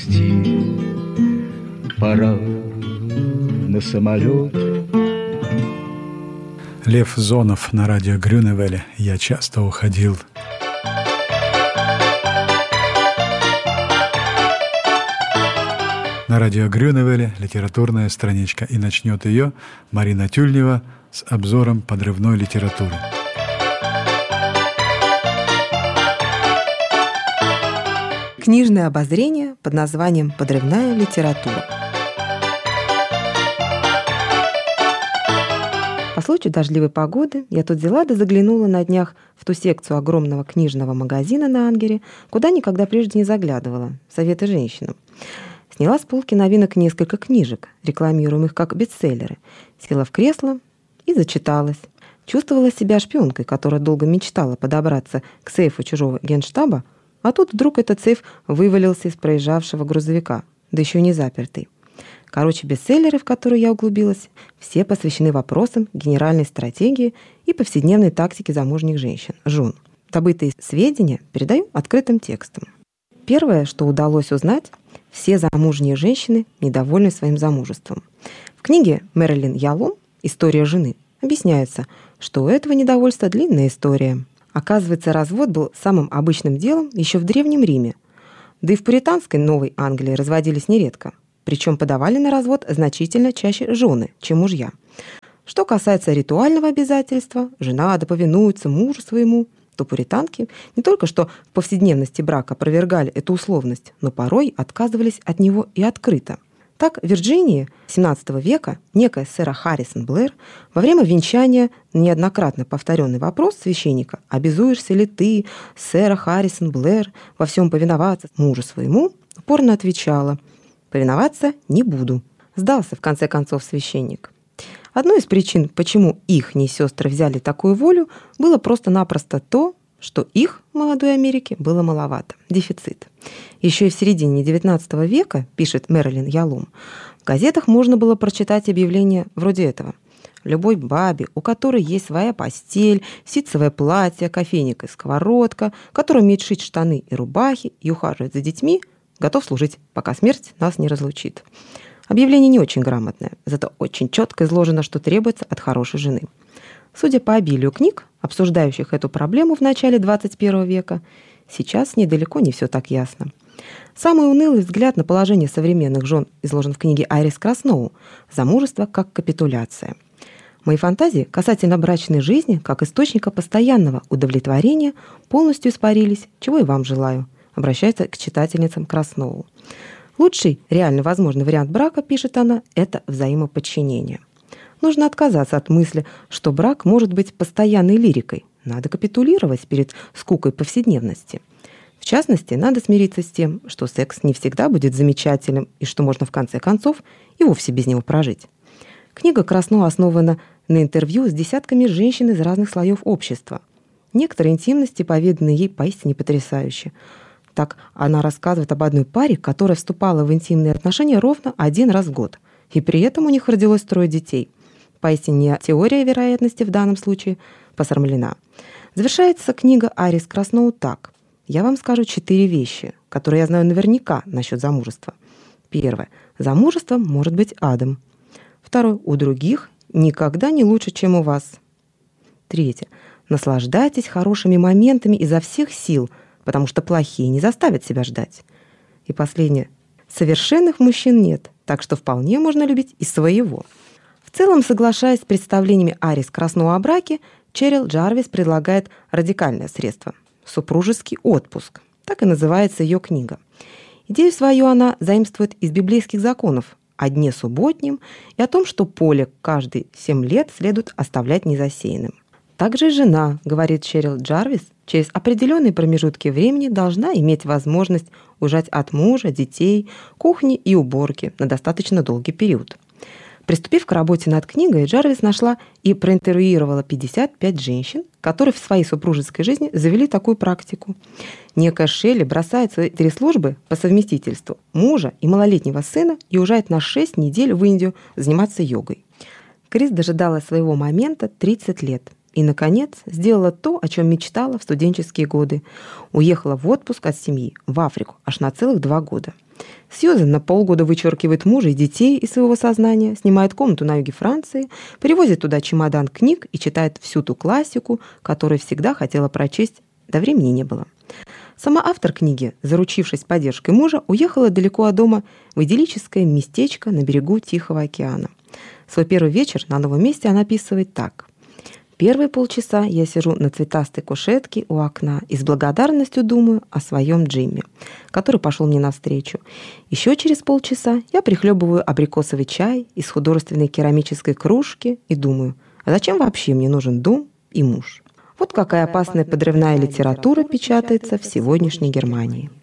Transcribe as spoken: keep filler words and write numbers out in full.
вести. Пора на самолет. Лев Зонов на радио Грюневеле. Я часто уходил. На радио Грюневеле литературная страничка, и начнет ее Марина Тюльнева с обзором подрывной литературы. Книжное обозрение под названием «Подрывная литература». По случаю дождливой погоды я тут взяла да заглянула на днях в ту секцию огромного книжного магазина на Ангере, куда никогда прежде не заглядывала, советы женщинам. Сняла с полки новинок несколько книжек, рекламируемых как бестселлеры, села в кресло и зачиталась. Чувствовала себя шпионкой, которая долго мечтала подобраться к сейфу чужого генштаба, а тут вдруг этот сейф вывалился из проезжавшего грузовика, да еще и не запертый. Короче, бестселлеры, в которые я углубилась, все посвящены вопросам генеральной стратегии и повседневной тактики замужних женщин, жен. Добытые сведения передаю открытым текстом. Первое, что удалось узнать, все замужние женщины недовольны своим замужеством. В книге Мэрилин Ялом «История жены» объясняется, что у этого недовольства длинная история. Оказывается, развод был самым обычным делом еще в Древнем Риме. Да и в пуританской Новой Англии разводились нередко. Причем подавали на развод значительно чаще жены, чем мужья. Что касается ритуального обязательства, жена да повинуется мужу своему, то пуританки не только что в повседневности брака опровергали эту условность, но порой отказывались от него и открыто. Так, в Вирджинии семнадцатого века некая Сэра Харрисон Блэр во время венчания на неоднократно повторенный вопрос священника «Обязуешься ли ты, Сэра Харрисон Блэр, во всем повиноваться мужу своему?» упорно отвечала «Повиноваться не буду». Сдался, в конце концов, священник. Одной из причин, почему ихние сестры взяли такую волю, было просто-напросто то, что их, молодой Америке, было маловато. Дефицит. Еще и в середине девятнадцатого века, пишет Мэрилин Ялом, в газетах можно было прочитать объявления вроде этого. Любой бабе, у которой есть своя постель, ситцевое платье, кофейник и сковородка, который умеет шить штаны и рубахи и ухаживать за детьми, готов служить, пока смерть нас не разлучит. Объявление не очень грамотное, зато очень четко изложено, что требуется от хорошей жены. Судя по обилию книг, обсуждающих эту проблему в начале двадцать первого века, сейчас недалеко не все так ясно. Самый унылый взгляд на положение современных жен изложен в книге Айрис Красноу «Замужество как капитуляция». Мои фантазии касательно брачной жизни, как источника постоянного удовлетворения, полностью испарились, чего и вам желаю. Обращается к читательницам Красноу. Лучший реально возможный вариант брака, пишет она, это взаимоподчинение. Нужно отказаться от мысли, что брак может быть постоянной лирикой. Надо капитулировать перед скукой повседневности. В частности, надо смириться с тем, что секс не всегда будет замечательным и что можно в конце концов и вовсе без него прожить. Книга Красноу основана на интервью с десятками женщин из разных слоев общества. Некоторые интимности, поведанные ей, поистине потрясающие. Так она рассказывает об одной паре, которая вступала в интимные отношения ровно один раз в год. И при этом у них родилось трое детей. Поистине теория вероятности в данном случае посрамлена. Завершается книга Айрис Красноу так. Я вам скажу четыре вещи, которые я знаю наверняка насчет замужества. Первое. Замужество может быть адом. Второе. У других никогда не лучше, чем у вас. Третье. Наслаждайтесь хорошими моментами изо всех сил, потому что плохие не заставят себя ждать. И последнее. Совершенных мужчин нет, так что вполне можно любить и своего. В целом, соглашаясь с представлениями Айрис Красноу о браке, Черил Джарвис предлагает радикальное средство – супружеский отпуск. Так и называется ее книга. Идею свою она заимствует из библейских законов о дне субботнем и о том, что поле каждые семь лет следует оставлять незасеянным. Также жена, говорит Черил Джарвис, через определенные промежутки времени должна иметь возможность уезжать от мужа, детей, кухни и уборки на достаточно долгий период. Приступив к работе над книгой, Джарвис нашла и проинтервьюировала пятьдесят пять женщин, которые в своей супружеской жизни завели такую практику. Некая Шелли бросает свои три службы по совместительству мужа и малолетнего сына и уезжает на шесть недель в Индию заниматься йогой. Крис дожидалась своего момента тридцать лет. И, наконец, сделала то, о чем мечтала в студенческие годы. Уехала в отпуск от семьи в Африку аж на целых два года. Сьюзен на полгода вычеркивает мужа и детей из своего сознания, снимает комнату на юге Франции, перевозит туда чемодан книг и читает всю ту классику, которую всегда хотела прочесть, да времени не было. Сама автор книги, заручившись поддержкой мужа, уехала далеко от дома в идиллическое местечко на берегу Тихого океана. Свой первый вечер на новом месте она описывает так. «Первые полчаса я сижу на цветастой кушетке у окна и с благодарностью думаю о своем Джимми, который пошел мне навстречу. Еще через полчаса я прихлебываю абрикосовый чай из художественной керамической кружки и думаю, а зачем вообще мне нужен дом и муж?» Вот какая опасная подрывная литература печатается в сегодняшней Германии.